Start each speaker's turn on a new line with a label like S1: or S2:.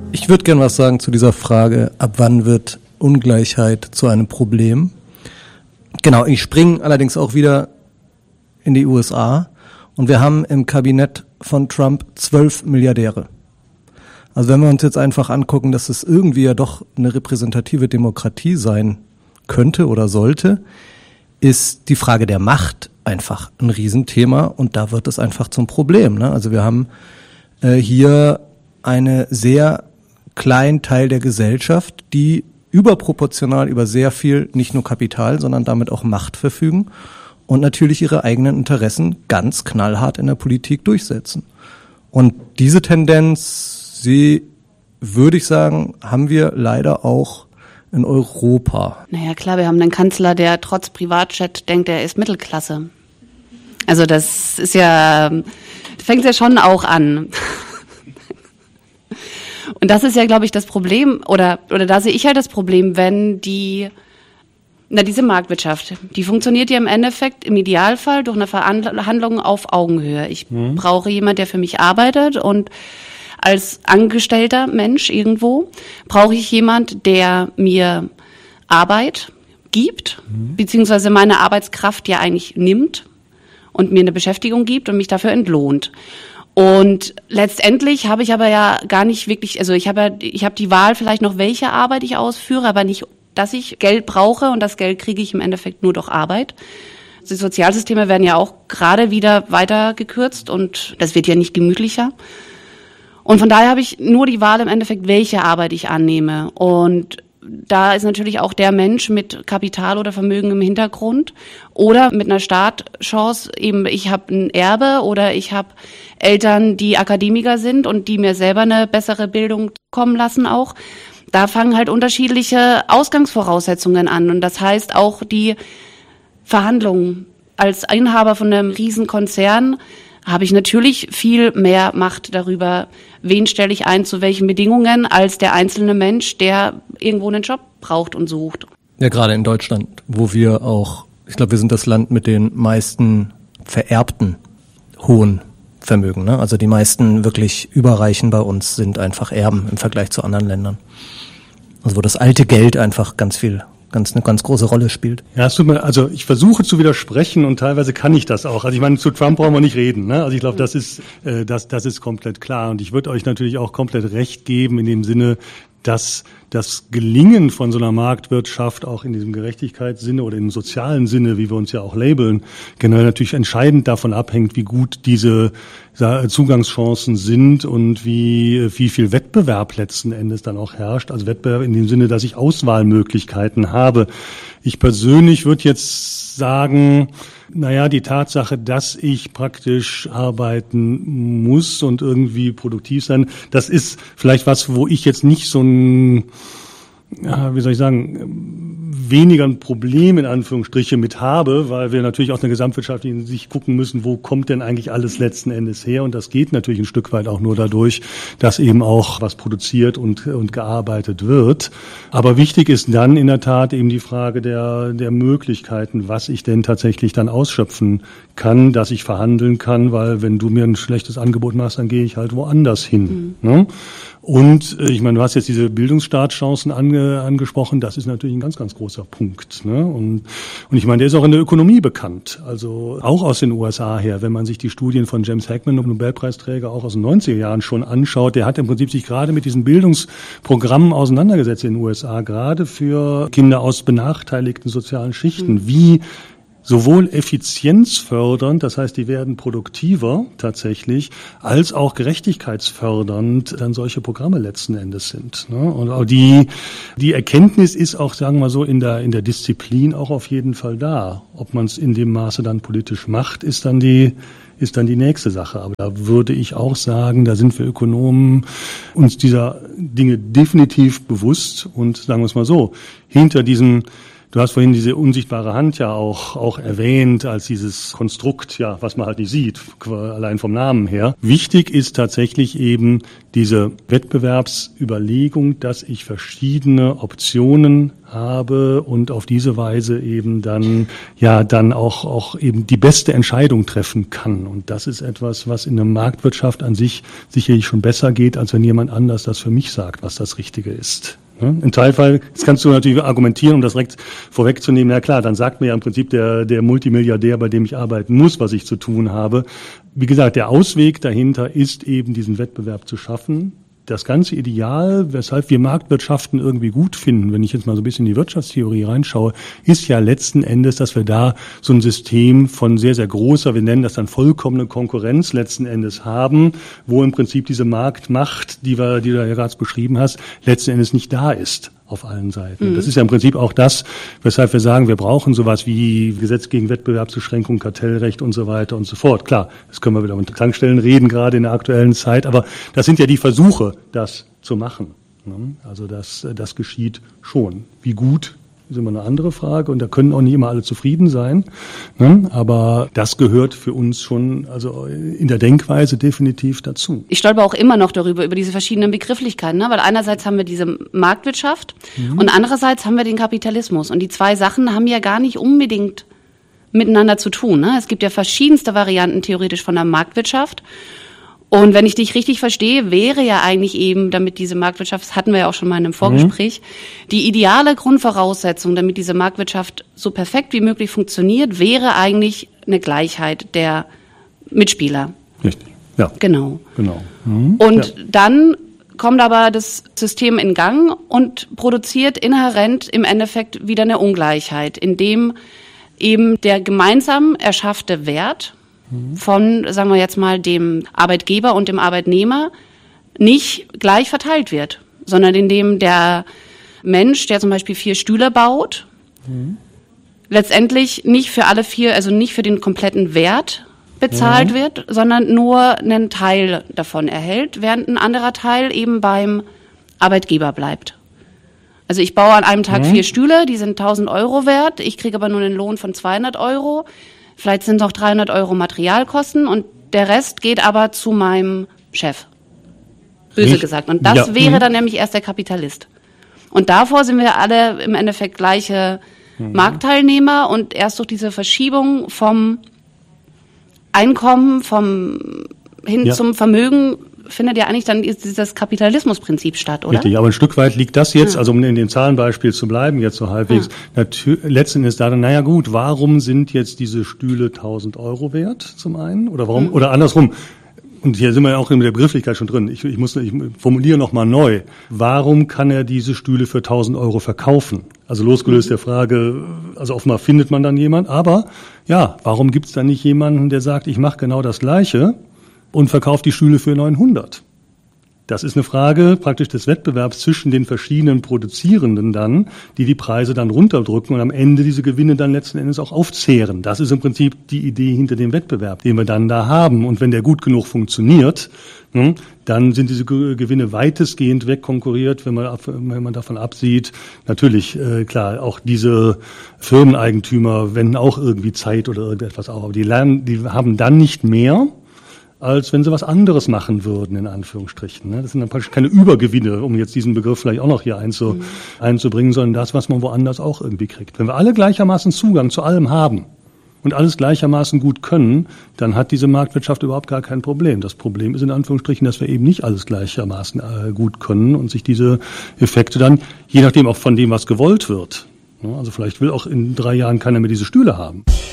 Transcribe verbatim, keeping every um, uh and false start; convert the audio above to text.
S1: Ich würde gerne was sagen zu dieser Frage, ab wann wird Ungleichheit zu einem Problem? Genau, ich springe allerdings auch wieder in die U S A und wir haben im Kabinett von Trump zwölf Milliardäre. Also wenn wir uns jetzt einfach angucken, dass es irgendwie ja doch eine repräsentative Demokratie sein könnte oder sollte, ist die Frage der Macht einfach ein Riesenthema und da wird es einfach zum Problem. Ne? Also wir haben äh, hier eine sehr kleinen Teil der Gesellschaft, die überproportional über sehr viel, nicht nur Kapital, sondern damit auch Macht verfügen und natürlich ihre eigenen Interessen ganz knallhart in der Politik durchsetzen. Und diese Tendenz, sie, würde ich sagen, haben wir leider auch in Europa.
S2: Naja klar, wir haben einen Kanzler, der trotz Privatjet denkt, er ist Mittelklasse. Also das ist ja, fängt ja schon auch an. Und das ist ja, glaube ich, das Problem, oder oder da sehe ich halt das Problem, wenn die, na diese Marktwirtschaft, die funktioniert ja im Endeffekt im Idealfall durch eine Verhandlung auf Augenhöhe. Ich mhm. brauche jemanden, der für mich arbeitet und als angestellter Mensch irgendwo brauche ich jemand, der mir Arbeit gibt, mhm. beziehungsweise meine Arbeitskraft ja eigentlich nimmt und mir eine Beschäftigung gibt und mich dafür entlohnt. Und letztendlich habe ich aber ja gar nicht wirklich, also ich habe ja, ich habe die Wahl vielleicht noch, welche Arbeit ich ausführe, aber nicht, dass ich Geld brauche und das Geld kriege ich im Endeffekt nur durch Arbeit. Die Sozialsysteme werden ja auch gerade wieder weiter gekürzt und das wird ja nicht gemütlicher. Und von daher habe ich nur die Wahl im Endeffekt, welche Arbeit ich annehme. Und da ist natürlich auch der Mensch mit Kapital oder Vermögen im Hintergrund oder mit einer Startchance, eben ich habe ein Erbe oder ich habe Eltern, die Akademiker sind und die mir selber eine bessere Bildung kommen lassen auch. Da fangen halt unterschiedliche Ausgangsvoraussetzungen an und das heißt auch die Verhandlungen. Als Inhaber von einem Riesenkonzern habe ich natürlich viel mehr Macht darüber, wen stelle ich ein, zu welchen Bedingungen, als der einzelne Mensch, der irgendwo einen Job braucht und sucht.
S1: Ja, gerade in Deutschland, wo wir auch, ich glaube, wir sind das Land mit den meisten vererbten hohen Vermögen. Ne? Also die meisten wirklich Überreichen bei uns sind einfach Erben im Vergleich zu anderen Ländern. Also wo das alte Geld einfach ganz viel ganz eine ganz große Rolle spielt.
S3: Ja, es tut mir, also ich versuche zu widersprechen und teilweise kann ich das auch. Also ich meine, zu Trump brauchen wir nicht reden. Ne? Also ich glaube, das ist äh, das das ist komplett klar. Und ich würde euch natürlich auch komplett recht geben in dem Sinne, dass das Gelingen von so einer Marktwirtschaft auch in diesem Gerechtigkeitssinne oder im sozialen Sinne, wie wir uns ja auch labeln, generell natürlich entscheidend davon abhängt, wie gut diese Zugangschancen sind und wie, wie viel Wettbewerb letzten Endes dann auch herrscht. Also Wettbewerb in dem Sinne, dass ich Auswahlmöglichkeiten habe. Ich persönlich würde jetzt sagen, naja, die Tatsache, dass ich praktisch arbeiten muss und irgendwie produktiv sein, das ist vielleicht was, wo ich jetzt nicht so ein, ja, wie soll ich sagen, weniger ein Problem in Anführungsstriche mit habe, weil wir natürlich aus einer gesamtwirtschaftlichen Sicht gucken müssen, wo kommt denn eigentlich alles letzten Endes her? Und das geht natürlich ein Stück weit auch nur dadurch, dass eben auch was produziert und, und gearbeitet wird. Aber wichtig ist dann in der Tat eben die Frage der, der Möglichkeiten, was ich denn tatsächlich dann ausschöpfen kann, dass ich verhandeln kann, weil wenn du mir ein schlechtes Angebot machst, dann gehe ich halt woanders hin. Mhm. Ne? Und ich meine, du hast jetzt diese Bildungsstartchancen ange, angesprochen, das ist natürlich ein ganz, ganz großer Punkt. Ne? Und, und ich meine, der ist auch in der Ökonomie bekannt, also auch aus den U S A her. Wenn man sich die Studien von James Heckman, Nobelpreisträger, auch aus den neunziger Jahren schon anschaut, der hat im Prinzip sich gerade mit diesen Bildungsprogrammen auseinandergesetzt in den U S A, gerade für Kinder aus benachteiligten sozialen Schichten, mhm. wie sowohl effizienzfördernd, das heißt, die werden produktiver tatsächlich, als auch gerechtigkeitsfördernd dann solche Programme letzten Endes sind. Ne? Und auch die, die Erkenntnis ist auch, sagen wir mal so, in der, in der Disziplin auch auf jeden Fall da. Ob man es in dem Maße dann politisch macht, ist dann die, ist dann die nächste Sache. Aber da würde ich auch sagen, da sind wir Ökonomen uns dieser Dinge definitiv bewusst und sagen wir es mal so, hinter diesen Du hast vorhin diese unsichtbare Hand ja auch, auch erwähnt als dieses Konstrukt, ja, was man halt nicht sieht, allein vom Namen her. Wichtig ist tatsächlich eben diese Wettbewerbsüberlegung, dass ich verschiedene Optionen habe und auf diese Weise eben dann, ja, dann auch, auch eben die beste Entscheidung treffen kann. Und das ist etwas, was in der Marktwirtschaft an sich sicherlich schon besser geht, als wenn jemand anders das für mich sagt, was das Richtige ist. Im Teilfall, jetzt kannst du natürlich argumentieren, um das direkt vorwegzunehmen, ja klar, dann sagt mir ja im Prinzip der, der Multimilliardär, bei dem ich arbeiten muss, was ich zu tun habe. Wie gesagt, der Ausweg dahinter ist eben, diesen Wettbewerb zu schaffen. Das ganze Ideal, weshalb wir Marktwirtschaften irgendwie gut finden, wenn ich jetzt mal so ein bisschen in die Wirtschaftstheorie reinschaue, ist ja letzten Endes, dass wir da so ein System von sehr, sehr großer, wir nennen das dann vollkommene Konkurrenz letzten Endes haben, wo im Prinzip diese Marktmacht, die wir, die du ja gerade beschrieben hast, letzten Endes nicht da ist auf allen Seiten. Mhm. Das ist ja im Prinzip auch das, weshalb wir sagen, wir brauchen sowas wie Gesetz gegen Wettbewerbsbeschränkung, Kartellrecht und so weiter und so fort. Klar, das können wir wieder mit Tankstellen reden, gerade in der aktuellen Zeit, aber das sind ja die Versuche, das zu machen. Also das, das geschieht schon. Wie gut, ist immer eine andere Frage und da können auch nicht immer alle zufrieden sein. Aber das gehört für uns schon, also in der Denkweise definitiv dazu.
S2: Ich stolper auch immer noch darüber, über diese verschiedenen Begrifflichkeiten, ne? Weil einerseits haben wir diese Marktwirtschaft mhm. und andererseits haben wir den Kapitalismus. Und die zwei Sachen haben ja gar nicht unbedingt miteinander zu tun. Ne? Es gibt ja verschiedenste Varianten theoretisch von der Marktwirtschaft. Und wenn ich dich richtig verstehe, wäre ja eigentlich eben, damit diese Marktwirtschaft, das hatten wir ja auch schon mal in einem Vorgespräch, mhm. die ideale Grundvoraussetzung, damit diese Marktwirtschaft so perfekt wie möglich funktioniert, wäre eigentlich eine Gleichheit der Mitspieler.
S3: Richtig, ja.
S2: Genau.
S3: Genau. Mhm.
S2: Und
S3: ja.
S2: dann kommt aber das System in Gang und produziert inhärent im Endeffekt wieder eine Ungleichheit, indem eben der gemeinsam erschaffte Wert von, sagen wir jetzt mal, dem Arbeitgeber und dem Arbeitnehmer nicht gleich verteilt wird, sondern indem der Mensch, der zum Beispiel vier Stühle baut, mhm. letztendlich nicht für alle vier, also nicht für den kompletten Wert bezahlt mhm. wird, sondern nur einen Teil davon erhält, während ein anderer Teil eben beim Arbeitgeber bleibt. Also ich baue an einem Tag mhm. vier Stühle, die sind tausend Euro wert, ich kriege aber nur einen Lohn von zweihundert Euro. Vielleicht sind es auch dreihundert Euro Materialkosten und der Rest geht aber zu meinem Chef. Böse Nicht? gesagt. Und das ja. wäre mhm. dann nämlich erst der Kapitalist. Und davor sind wir alle im Endeffekt gleiche mhm. Marktteilnehmer und erst durch diese Verschiebung vom Einkommen, vom hin ja. zum Vermögen findet ja eigentlich dann dieses Kapitalismusprinzip statt, oder?
S3: Richtig, aber ein Stück weit liegt das jetzt, ja. also um in dem Zahlenbeispiel zu bleiben, jetzt so halbwegs, ja. natür- letzten Endes darin, naja gut, warum sind jetzt diese Stühle tausend Euro wert zum einen? Oder warum, mhm. oder andersrum, und hier sind wir ja auch in der Begrifflichkeit schon drin, ich, ich muss, ich formuliere nochmal neu, warum kann er diese Stühle für tausend Euro verkaufen? Also losgelöst mhm. der Frage, also offenbar findet man dann jemand, aber ja, warum gibt's dann nicht jemanden, der sagt, ich mache genau das Gleiche und verkauft die Stühle für neunhundert. Das ist eine Frage praktisch des Wettbewerbs zwischen den verschiedenen Produzierenden dann, die die Preise dann runterdrücken und am Ende diese Gewinne dann letzten Endes auch aufzehren. Das ist im Prinzip die Idee hinter dem Wettbewerb, den wir dann da haben. Und wenn der gut genug funktioniert, dann sind diese Gewinne weitestgehend wegkonkurriert, wenn man, wenn man davon absieht. Natürlich, äh, klar, auch diese Firmeneigentümer wenden auch irgendwie Zeit oder irgendetwas auf, aber die lernen, die haben dann nicht mehr, als wenn sie was anderes machen würden, in Anführungsstrichen. Das sind dann praktisch keine Übergewinne, um jetzt diesen Begriff vielleicht auch noch hier einzu, mhm. einzubringen, sondern das, was man woanders auch irgendwie kriegt. Wenn wir alle gleichermaßen Zugang zu allem haben und alles gleichermaßen gut können, dann hat diese Marktwirtschaft überhaupt gar kein Problem. Das Problem ist in Anführungsstrichen, dass wir eben nicht alles gleichermaßen äh, gut können und sich diese Effekte dann, je nachdem auch von dem, was gewollt wird, also vielleicht will auch in drei Jahren keiner mehr diese Stühle haben.